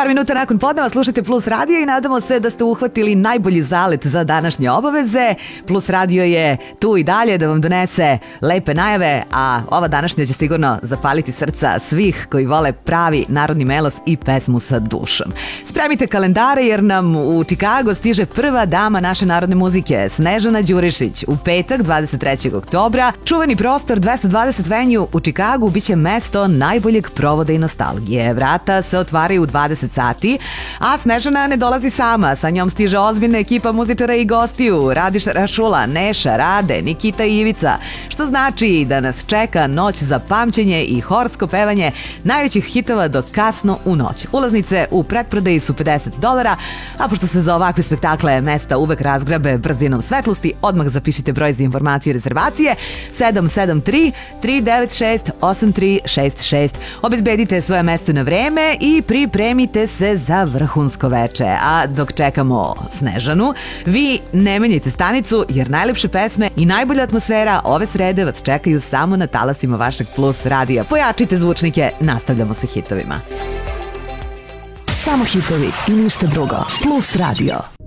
Par minuta nakon podneva slušate Plus Radio i nadamo se da ste uhvatili najbolji zalet za današnje obaveze. Plus Radio je tu i dalje da vam donese lepe najave, a ova današnja će sigurno zapaliti srca svih koji vole pravi narodni melos i pesmu sa dušom. Spremite kalendare jer nam u Čikagu stiže prva dama naše narodne muzike, Snežana Đurišić. U petak, 23. oktobra, čuveni prostor 220 venue u Čikagu biće mesto najboljeg provoda i nostalgije. Vrata se otvaraju u 20 sati, a Snežana ne dolazi sama. Sa njom stiže ozbiljna ekipa muzičara i gostiju. Radiš Rašula, Neša, Rade, Nikita i Ivica, što znači da nas čeka noć za pamćenje i horsko pevanje najvećih hitova do kasno u noć. Ulaznice u pretprodaji su $50, a pošto se za ovakve spektakle mesta uvek razgrabe brzinom svetlosti, odmah zapišite broj za informacije i rezervacije 773-396-8366. Obezbedite svoje mesto na vreme i pripremite se za vrhunsko veče. A dok čekamo Snežanu, vi ne menjajte stanicu jer najlepše pesme i najbolja atmosfera ove srede vas čekaju samo na talasima vašeg Plus radija. Pojačite zvučnike, nastavljamo sa hitovima. Samo hitovi i ništa drugo. Plus radio.